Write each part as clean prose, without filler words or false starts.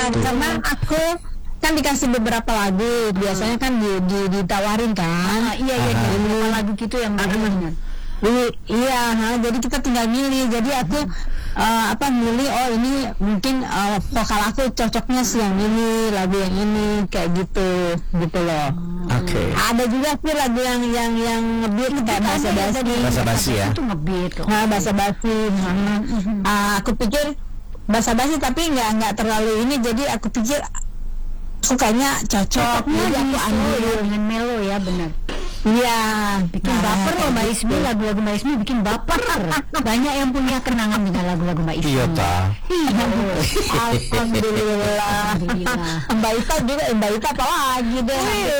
karena aku kan dikasih beberapa lagu, biasanya kan ditawarin kan. Iya, beberapa lagu gitu yang bagus. Iya, jadi kita tinggal milih. Jadi aku milih, oh ini mungkin vokal aku cocoknya sih yang ini, lagu yang ini, kayak gitu loh. Oke. Ada juga sih lagu yang ngebeat kayak basa-basi ya. Itu ngebeat kok. Nah, basa-basi. Aku pikir basa-basi tapi nggak terlalu ini, jadi aku pikir sukanya cocok. Jadi aku ambil dengan melo ya, benar. Iya, Bikin baper loh Mbak Ismi, lagu-lagu Mbak Ismi bikin baper. Banyak yang punya kenangan dengan lagu-lagu Mbak Ismi. Iya, Ta. Alhamdulillah. Mbak Ita juga, Mbak Ita apa lagi deh.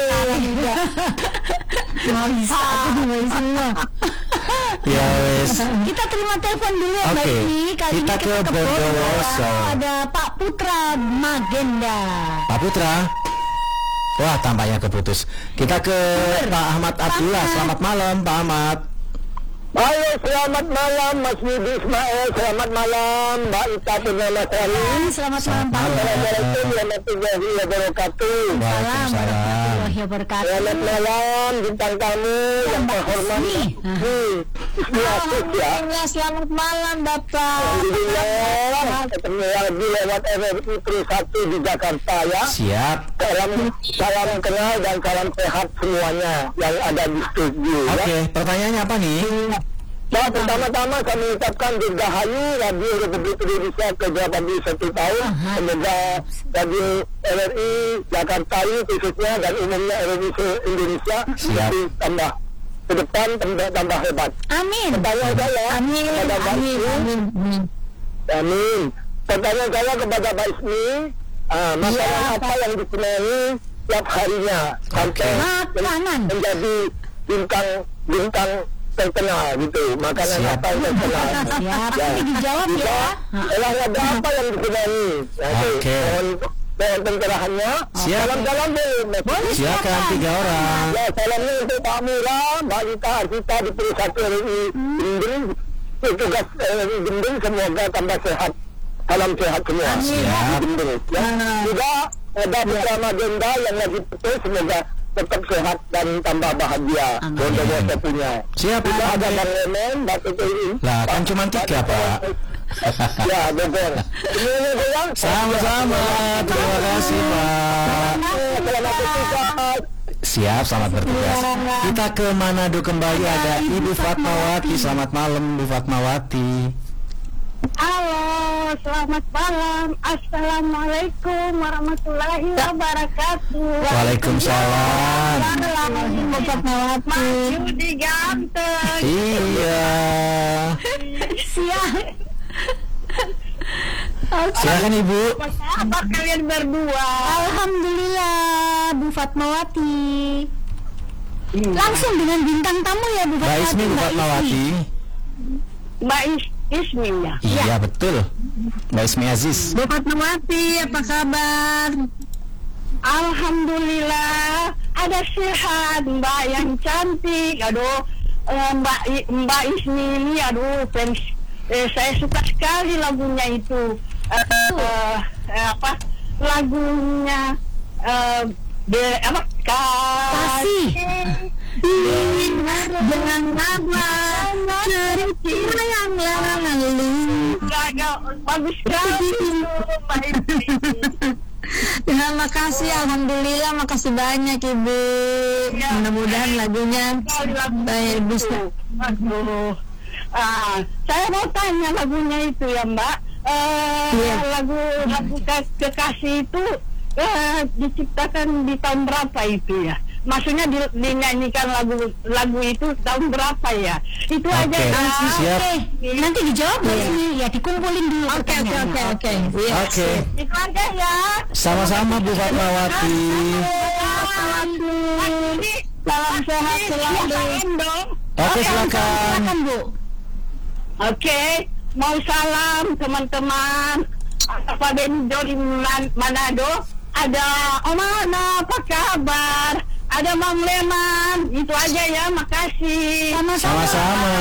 Mbak Isa, aku Mbak Ismi. Ya wes. Kita terima telepon dulu ya Mbak Oke. Ismi. Kali Kita ini ke Bondowoso. Ada Pak Putra Magenda. Pak Putra. Wah, tampaknya keputus. Kita ke Pak Ahmad Abdullah. Selamat malam, Pak Ahmad. Halo, selamat malam Mas Yudi Ismail, selamat malam Mbak Ita Purnama Sari. Selamat malam Pak. Assalamualaikum warahmatullahi wabarakatuh. Warahmatullahi wabarakatuh. Selamat malam bintang tamu yang terhormat. Alhamdulillah, selamat malam Bapak. Alhamdulillah, ketemu lagi lewat RRI Terus 1 di Jakarta ya. Siap. Salam kenal dan salam sehat semuanya yang ada di studio. Oke, pertanyaannya apa nih? Nah, pertama-tama kami ucapkan dirgahayu Radio Republik Indonesia ke-81 tahun. Semoga Radio RRI Jakarta ini khususnya dan umumnya RRI Indonesia tambah ke depan tambah hebat. Amin. Pertanyaan saya Amin. kepada Mbak Ismi. Amin. Pertanyaan saya kepada Mbak Ismi, makanan apa yang disenangi tiap harinya sampai menjadi bintang terkenal gitu, makanan apa yang terkenal. Siap, ini dijawab ya. Olahraga apa yang disenangi? Oke. Mohon pencerahannya. Siap. Salam dulu. Silakan 3 orang. Ya, salamnya untuk Pak Mura, Mbak Ita Arsita di Perusahaan RRI Gending. Tugas RRI Gending semoga tambah sehat. Salam sehat semua. Siap. Ya. Juga ada Putra Magenda yang lagi betul, semoga tetap sehat dan tambah bahagia. Bondowoso punya. Siap, Juga Pak. ada Bang Lemen, Mbak Tuti. Lah, kan cuma 3, Pak. Ya, betul. Ini sayang. Sama-sama. Terima kasih, Pak. Selamat bertugas. Siap, selamat bertugas. Kita ke Manado kembali, ada Ibu Fatmawati. Selamat malam, Bu Fatmawati. Halo, selamat malam. Assalamualaikum warahmatullahi wabarakatuh. Waalaikumsalam. Bu Fatmawati. Yudi ganteng. Iya. Siap. Silakan Ibu. Apa kalian berdua? Alhamdulillah Bu Fatmawati. Langsung dengan bintang tamu ya Bu Mbak Fatmawati. Ismi, Bu Fatmawati. Mbak Ismi ya. Iya, betul. Mbak Ismi Aziz. Bu Fatmawati, apa kabar? Alhamdulillah. Ada sehat Mbak yang cantik. Aduh, Mbak Ismi ini aduh fans. Saya suka sekali lagunya itu. Lagunya Kasih. Dengan nama cerita yang lalu. Bagus sekali Mbak Ismi. Terima kasih, alhamdulillah, makasih banyak Ibu. Mudah-mudahan lagunya bisa. Aduh. Saya mau tanya lagunya itu ya Mbak. Lagu Kekasih itu diciptakan di tahun berapa itu ya? Maksudnya dinyanyikan lagu itu tahun berapa ya? Itu aja ya. Siap. Nanti dijawab ya, dikumpulin dulu. Oke. Oke. Itu aja ya. Sama-sama Bu Fatmawati. Salam sehat selalu. Oke, silakan. Bu. Oke, mau salam teman-teman. Pak Bendo di Manado. Ada Om Ana, apa kabar? Ada Mang Leman. Itu aja ya, makasih. Sama-sama.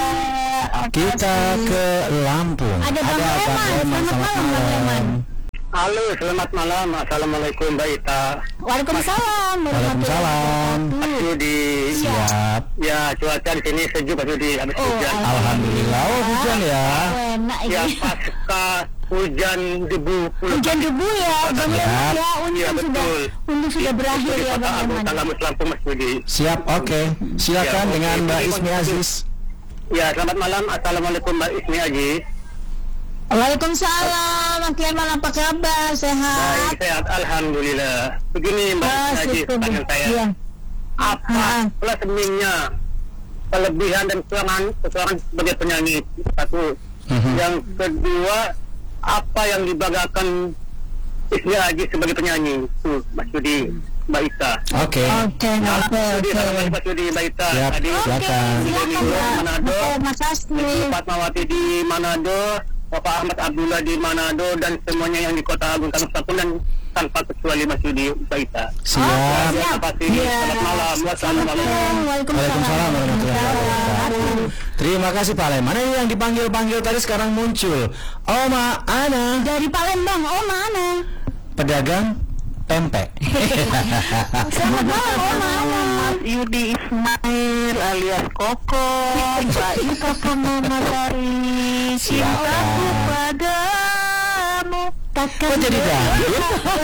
Kita ke Lampung. Ada Bang Leman. Selamat malam Bang Leman. Halo, selamat malam. Assalamualaikum Mbak Ita. Waalaikumsalam. Waalaikumsalam. Mas Yudi. Siap. Ya, cuaca di sini sejuk Mas Yudi. Habis hujan. Alhamdulillah. Oh, hujan ya. Enak Ya, ini. pasca hujan debu. Hujan debu ya, Bang Ya. Leman ya. Iya, betul. Untung sudah berakhir Di ya, Kota Bang Agung Leman. Tanggamus Lampung Mas Yudi. Siap, oke. Silakan Ya, dengan oke. Mbak Jadi, Ismi Aziz. Ya, selamat malam. Assalamualaikum Mbak Ismi Aziz. Waalaikumsalam, Mas Leman, apa kabar? Sehat? Baik, sehat. Alhamdulillah. Begini Mbak Ismi Aziz, syukur. pertanyaan saya. Iya. Apa plus minusnya, kelebihan dan kekurangan sebagai penyanyi? Satu. Yang kedua, apa yang dibanggakan Ismi Aziz sebagai penyanyi? Tuh, Mas Yudi, Mbak Ita. Oke. Oke. Assalamualaikum Mas Yudi, Mbak Ita. Siap, Tadi silakan. Denny di Manado, Terima kasih. Fatmawati di Manado, Bapak Ahmad Abdullah di Manado, dan semuanya yang di Kota Agung Tanggamus Lampung, dan tanpa kecuali Mas Yudi, Mbak Ita. Siap. Terima kasih. Selamat malam. Wassalamualaikum. Waalaikumsalam warahmatullahi wabarakatuh. Terima kasih Pak Leman. Mana ini yang dipanggil-panggil tadi sekarang muncul? Oma Ana, Dari Palembang, mana? pedagang pempek. Selamat malam, Mana. Mas Yudi Ismail alias Koko, Mbak Ita Purnama dari cintaku padamu. Kok jadi dangdut?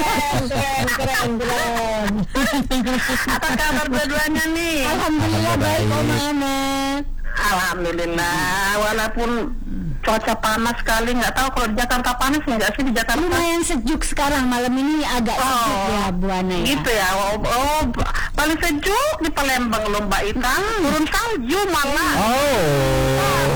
Keren. Apa kabar berdua-duanya nih? Alhamdulillah baik, Mana. Alhamdulillah, walaupun cuaca panas sekali, nggak tahu kalau di Jakarta panas nggak sih di Jakarta? Lumayan sejuk sekarang, malam ini agak sejuk ya, Bu Ana ya. Gitu ya, paling sejuk di Palembang loh Mbak Ita, turun salju malah. Oh.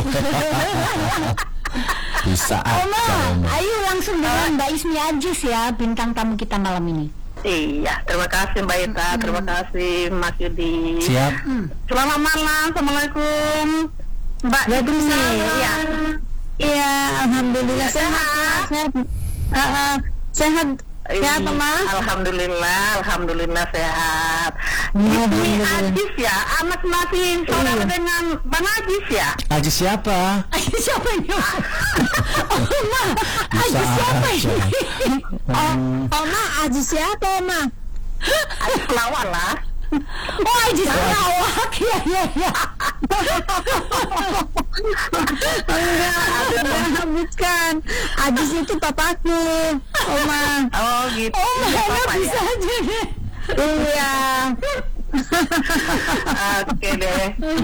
Bisa Oma, aja Oma. ayo langsung dengan Mbak Ismi Aziz ya, bintang tamu kita malam ini. Iya, terima kasih Mbak Ita, terima kasih Mas Yudi. Siap. Selamat malam, Assalamualaikum Mbak Ismi. Iya. Iya, alhamdulillah sehat. Sehat. Sehat. Sehat, Mas. Alhamdulillah sehat. Iya, Ismi alhamdulillah. Aziz ya, anak masih saudara dengan Bang Aziz ya. Aziz siapa? Ayo siapa ini? Oma, Bisa Aziz siapa aja. ini? Oma, Aziz siapa, Oma? Aziz Lawal lah. Oh, Aziz Sarawak, ya. Enggak, bukan. Aziz itu papaku, Oma. Oh gitu. Oma, Apa enak ya? bisa aja deh. Iya. Oke deh.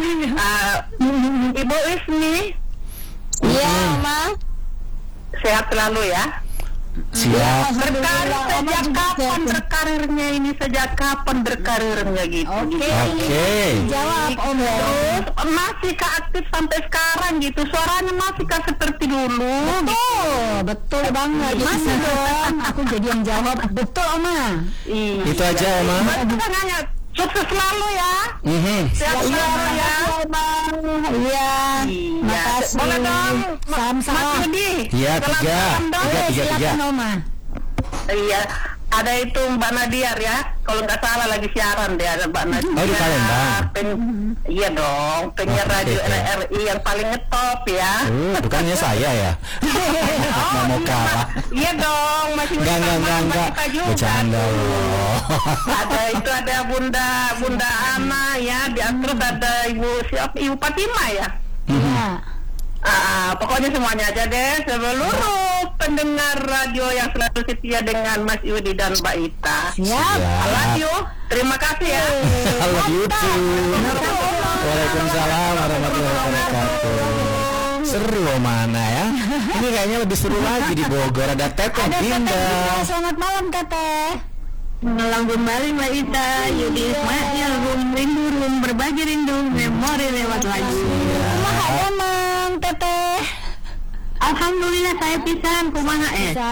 Ibu Ismi Iya, Oma. sehat selalu ya. Siap. Berkarir Oma sejak juga kapan sehat. berkarirnya ini? Sejak kapan berkarirnya gitu? Oke. Oke. Jawab, Om. Terus masihkah aktif sampai sekarang gitu? Suaranya masihkah seperti dulu? Betul banget. Masih dong. Aku jadi yang jawab. Betul, Oma. Iya. Itu aja Oma. Kita nanya, sukses selalu ya. Sehat Iya, selalu ya. Iya. Iya. Makasih. Boleh dong, Mas Salam-salam. Yudi. Iya, Selamat tiga. malam dong. Tiga. Silakan, Oma. Iya. Ada itu Mbak Nadiar ya. Kalau nggak salah lagi siaran deh, ada Mbak Nadiar. Oh, di Palembang. Iya dong, penyiar Oke, radio oke. RRI yang paling ngetop ya. Bukannya saya ya. Nggak mau kalah. Iya dong, masih Enggak. kita juga. Bercanda loh. Ada Bunda Ana ya, terus ada Ibu Fatimah ya. Iya. Pokoknya semuanya aja deh, seluruh pendengar radio yang selalu setia dengan Mas Yudi dan Mbak Ita. Siap. I love you. Terima kasih ya. I love you too. Waalaikumsalam warahmatullahi wabarakatuh. Seru mana ya? Ini kayaknya lebih seru lagi di Bogor. Ada Teteh Ada Teteh Dinda. juga. Selamat malam, Teteh. Malam kembali Mbak Ita, Yudi Ismail, rum berbagi rindu, memori lewat lagu. Kumaha emang, Teteh? Alhamdulillah saya pisan, kumaha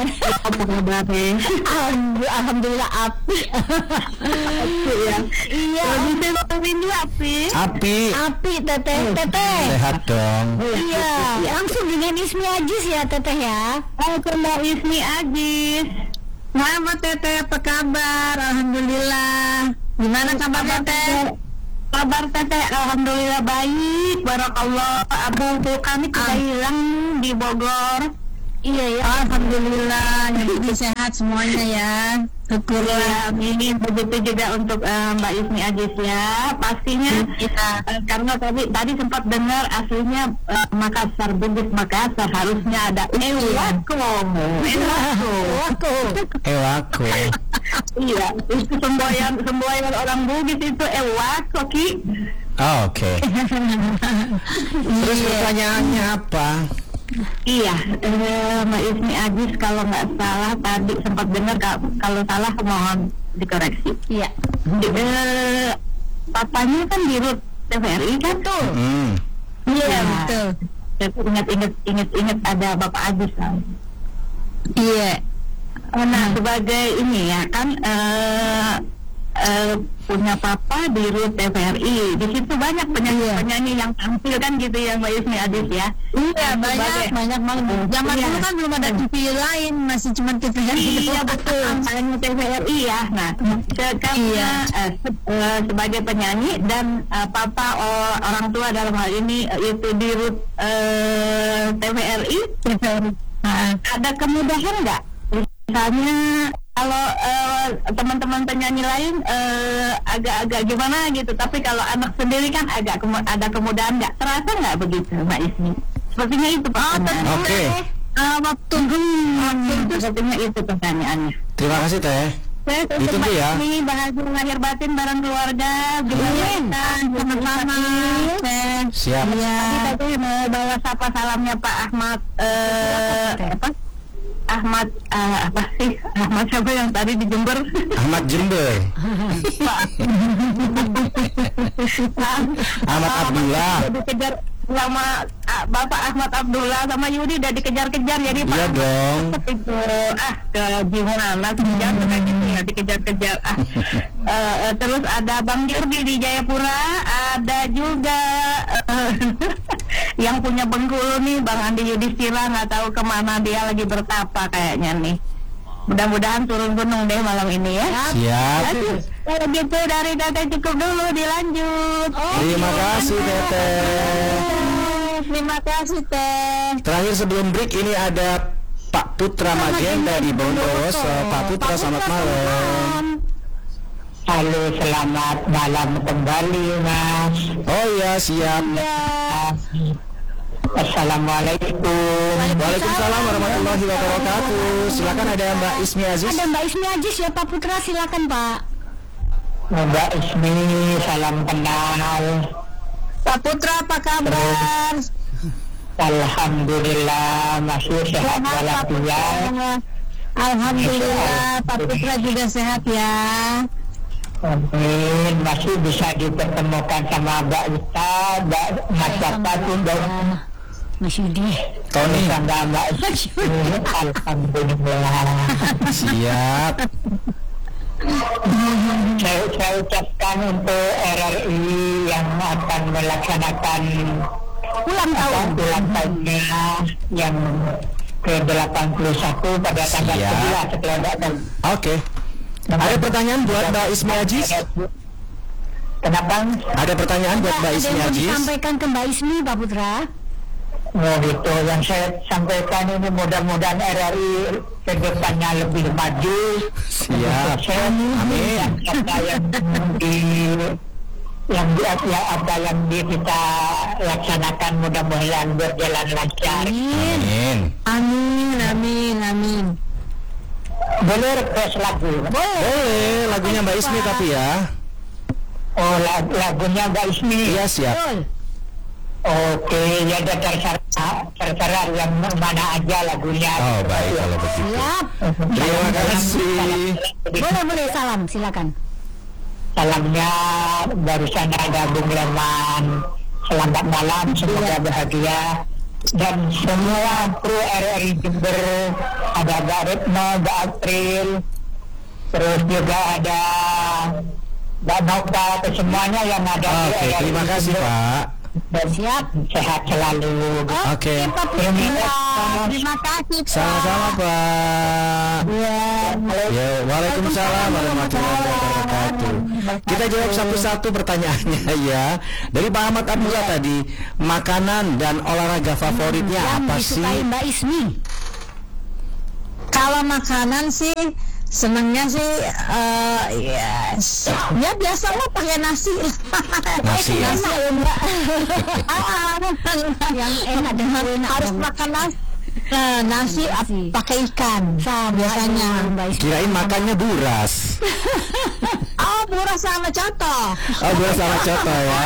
Alhamdulillah api. Iya. Bisa rindu api. Api. Teteh. Sehat dong. Iya. Langsung dengan Ismi Aziz ya, Teteh ya. Aku mau Ismi Aziz. Selamat Teteh, apa kabar? Alhamdulillah. Gimana kabar Teteh? Kabar Teteh, alhamdulillah baik. Barakallah. Abu kami tidak hilang di Bogor. Iya ya. Alhamdulillah, jadi sehat semuanya ya. Syukurlah. Ini begitu juga untuk Mbak Ismi Ajis ya. Pastinya karena tadi sempat dengar aslinya Makassar, Bugis Makassar, harusnya ada Ewako. Iya, itu semboyan orang Bugis itu Ewako Ki. Oh, oke. Terus pertanyaannya apa? Iya, Mbak Ismi Ajis kalau nggak salah tadi sempat dengar, kalau salah mohon dikoreksi. Iya. Papanya kan di RUT TVRI kan tuh. Iya, betul. Saya ingat ada Bapak Ajis kan. Iya. Nah, sebagai ini ya kan punya papa di RUT TVRI. Di situ banyak penyanyi yang tampil kan gitu ya Mbak Ismi Ajis ya. Iya, banyak banget. Zaman dulu kan belum ada TV lain, masih cuma TVRI. Iya betul, hanya TVRI ya. Nah, sebagai penyanyi dan papa orang tua dalam hal ini itu di RUT TVRI. Ada kemudahan nggak? Misalnya kalau teman-teman penyanyi lain agak-agak gimana gitu, tapi kalau anak sendiri kan agak ada kemudahan, nggak terasa nggak begitu Mbak Ismi? Sepertinya itu pertanyaan. Oke. Waktu sepertinya itu pertanyaannya. Terima kasih Teh. Saya Itu Mbak ya. Ismi bahagia lahir batin bareng keluarga, gimana sama-sama. Siap. Tadi mau bawa sapa salamnya Pak Ahmad Ahmad siapa yang tadi di Jember? Ahmad Jember. Ahmad Abdullah. Dikejar sama Bapak Ahmad Abdullah sama Yudi udah dikejar-kejar, jadi Pak. Iya dong. Itu gimana dikejar-kejar. Terus ada Bang Jurdi di Jayapura, ada juga yang punya Bengkulu nih Bang Andi Yudhistira, nggak tahu kemana dia lagi bertapa kayaknya nih. Mudah-mudahan turun gunung deh malam ini ya. Siap. Kalau gitu dari Teteh cukup dulu, dilanjut. Terima kasih Teteh. Terima kasih Teh. Terakhir sebelum break ini ada Pak Putra Magenta di Bondowoso. Pak Putra, selamat malam. Halo, selamat malam kembali Mas. Oh iya, siap. Assalamualaikum. Waalaikumsalam warahmatullahi wabarakatuh. Silakan, ada Mbak Ismi Ajis. Ada Mbak Ismi Ajis ya Pak Putra, silakan Pak. Mbak Ismi, salam kenal. Pak Putra, apa kabar? Alhamdulillah masih sehat walafiat. Alhamdulillah, Pak Putra juga sehat ya. Amin, masih bisa dipertemukan sama Mbak Ustaz, Mas Bapak dan Mas Yudi. Tony. sama Mbak Ismi. Alhamdulillah. Siap. Saya ucapkan untuk RRI yang akan melaksanakan ulang tahunnya yang ke-81 pada tanggal 11 setelah datang. Oke. Ada pertanyaan buat Mbak Ismi Ajis? Kenapa? Ada pertanyaan buat Mbak Ada Ismi yang mau Ajis? disampaikan ke Mbak Ismi Pak Putra? Oh gitu, yang saya sampaikan ini mudah-mudahan RRI ke depannya lebih maju. Siap. Amin. Apa yang kita laksanakan mudah-mudahan berjalan lancar. Amin. Amin. Boleh request lagu? Boleh, lagunya Mbak Ismi tapi ya. Oh, lagunya Mbak Ismi. Iya, siap. Oke, ya ada terserah yang mana aja lagunya. Oh, baik kalau begitu. Siap. Terima kasih. Boleh salam, silakan. Salamnya barusan ada Bung Leman. Selamat malam, semoga bahagia. Dan semua kru RRI Jember, ada Mbak Retno, Mbak April, terus juga ada Mbak Nova, semuanya yang ada di Oke, RRI terima kasih Jember. Pak. Dan Siap. sehat selalu. Oke. Terima kasih Pak. Sama-sama Pak. Ya. Ya, waalaikumsalam warahmatullahi wabarakatuh. Kita jawab satu-satu pertanyaannya ya. Dari Pak Ahmad Abdullah tadi, makanan dan olahraga favoritnya Yang apa disukai sih? Mbak Ismi. Kalau makanan sih senangnya sih ya biasa lah pakai nasi. Nasi ya? Yang enak dan harus makan nasi. Nasi pakai ikan biasanya. Kirain makannya buras. Oh, buras sama coto. Oh, buras sama coto ya.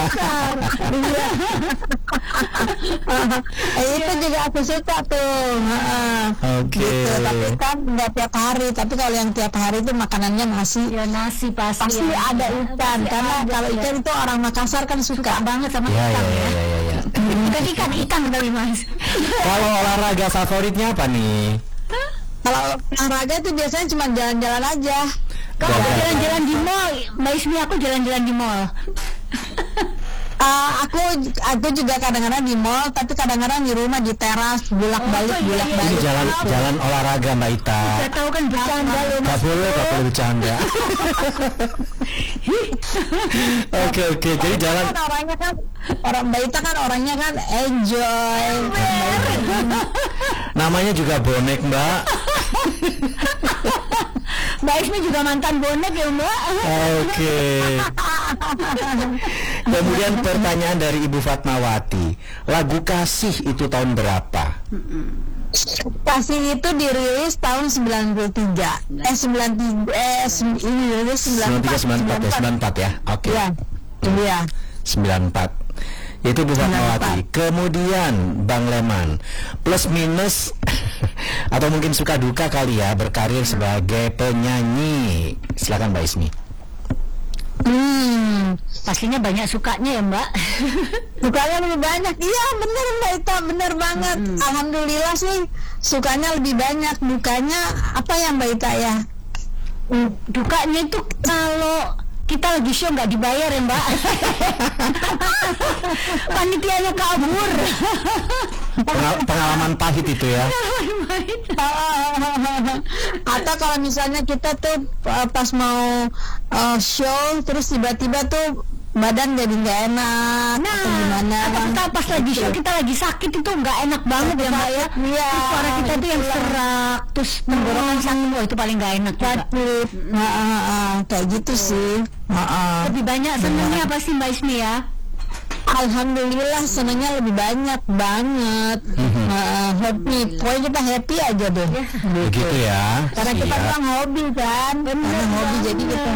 Itu juga aku suka tuh. Oke. Gitu. Tapi kan nggak tiap hari. Tapi kalau yang tiap hari itu makanannya nasi. Ya nasi pasti Pasti ada ikan. Pasti Karena ada, kalau ikan itu orang Makassar kan suka banget sama Ya, ikan ya, ya. ya, ya, ya. Bukan ikan kali Mas. Kalau olahraga favoritnya apa nih? Kalau olahraga itu biasanya cuma jalan-jalan aja. Kalau jalan-jalan di mall, Mbak Ismi, aku jalan-jalan di mall. Aku juga kadang-kadang di mall, tapi kadang-kadang di rumah di teras bolak-balik. Ini jalan olahraga Mbak Ita. Saya tahu kan bercanda loh. Gak boleh bercanda. Oke, jadi jalan. Kan orangnya kan orang Mbak Ita kan orangnya kan enjoy. Namanya juga bonek Mbak. Mbak Ismi juga mantan bonek ya Mbak. Oke. Kemudian pertanyaan dari Ibu Fatmawati, lagu Kasih itu tahun berapa? Kasih itu dirilis tahun 93. Ini dirilis 94 ya. Oke. Iya. 94. Itu Bu Fatmawati. Kemudian Bang Leman, plus minus atau mungkin suka duka kali ya berkarir sebagai penyanyi. Silakan Mbak Ismi. Pastinya banyak sukanya ya Mbak. Sukanya lebih banyak. Iya bener Mbak Ita, bener banget. Alhamdulillah sih sukanya lebih banyak. Dukanya apa ya Mbak Ita ya? Dukanya itu kalau kita lagi show nggak dibayar ya Mbak. Panitianya kabur. Pengalaman pahit itu ya. Atau kalau misalnya kita tuh pas mau show terus tiba-tiba tuh badan jadi nggak enak atau gimana. Kita pas lagi show kita lagi sakit itu nggak enak banget ya Mbak ya. Iya. Suara kita tuh yang serak terus tenggorokan sakit, itu paling nggak enak juga. Kayak gitu sih. Lebih banyak senangnya apa sih Mbak Ismi ya? Alhamdulillah senangnya lebih banyak banget. Happy, pokoknya kita happy aja deh. Begitu ya. Karena kita memang hobi kan, karena hobi jadi kita.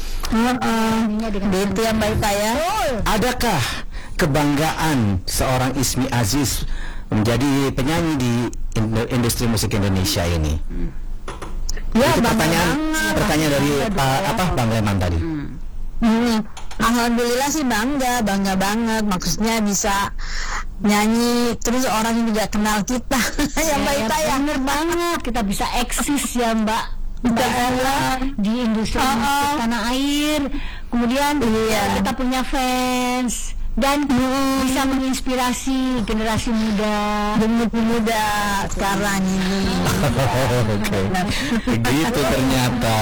Gitu ya Mbak Ita ya. Adakah kebanggaan seorang Ismi Aziz menjadi penyanyi di industri musik Indonesia ini? Ya, itu pertanyaan dari Bang Leman tadi. Alhamdulillah sih bangga banget. Maksudnya bisa nyanyi terus orang juga kenal kita. Ya Mbak Ita ya. Bener banget, kita bisa eksis ya Mbak. Di industri musik tanah air. Kemudian kita punya fans dan bisa menginspirasi generasi muda sekarang ini. Oke. Begitu ternyata.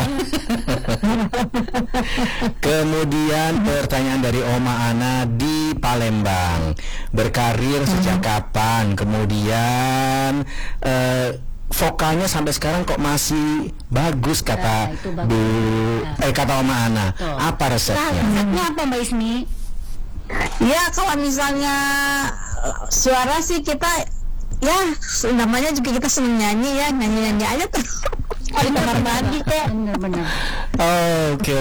Kemudian pertanyaan dari Oma Ana di Palembang, berkarir sejak kapan? Kemudian vokalnya sampai sekarang kok masih bagus kata kata Oma Ana. Apa resepnya? Resepnya apa Mbak Ismi? Ya kalau misalnya suara sih kita ya namanya juga kita seneng nyanyi ya, nyanyi aja tuh. Di kamar mandi kok. Bener. Oke.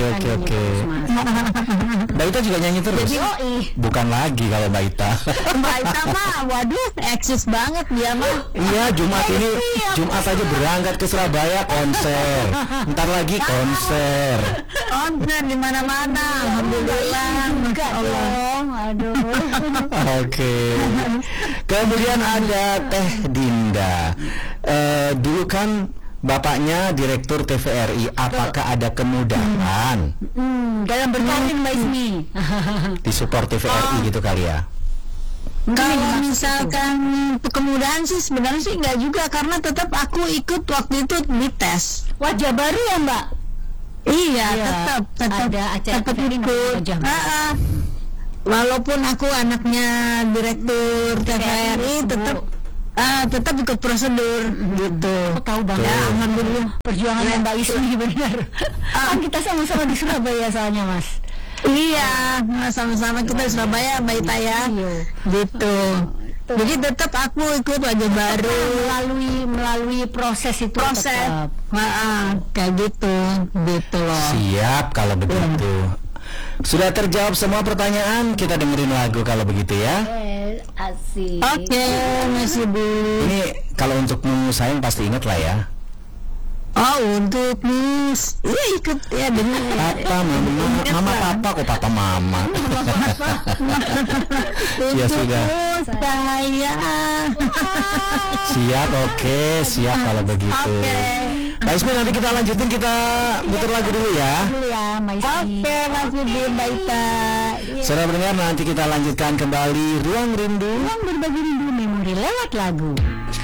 Mbak Ita juga nyanyi terus? Bukan lagi kalau Mbak Ita. Mbak Ita mah, waduh, eksis banget dia mah. Iya, Jumat aja berangkat ke Surabaya konser. Ntar lagi konser. Konser di mana-mana. Alhamdulillah. Aduh. Oke. Kemudian ada Teh Dinda. Dulu kan bapaknya Direktur TVRI, apakah ada kemudahan dalam berkarir Mbak Ismi? di support TVRI gitu kali ya? Kalau misalkan kemudahan sih sebenarnya sih enggak juga, karena tetap aku ikut waktu itu di tes. Wajah baru ya Mbak? Iya, tetap ada acara tetap ikut. Walaupun aku anaknya Direktur TVRI, tetap tetap ikut prosedur gitu. Aku tahu banget. Ya, alhamdulillah. Perjuangan Mbak Ismi benar. Kan kita sama-sama di Surabaya soalnya, Mas. Iya, sama-sama kita di Surabaya, Mbak Ita ya. Gitu. Jadi tetap aku ikut wajah baru melalui proses itu. Kayak gitu loh. Siap kalau begitu. Sudah terjawab semua pertanyaan, kita dengerin lagu kalau begitu ya. Asik. Oke, Mas Ibu. Ini kalau untuk sayang pasti ingat lah ya. Untuk Mus, iya ikut ya dengan Papa, mama, papa kok papa mama. Ya sudah. Saya. Siap, oke, siap kalau begitu. Mbak Ismi, nanti kita lanjutin, kita putar lagu dulu ya. Oke, Mas Ibu, Mbak Ita. Saudara pendengar, nanti kita lanjutkan kembali Ruang Rindu. Ruang berbagi rindu memori lewat lagu.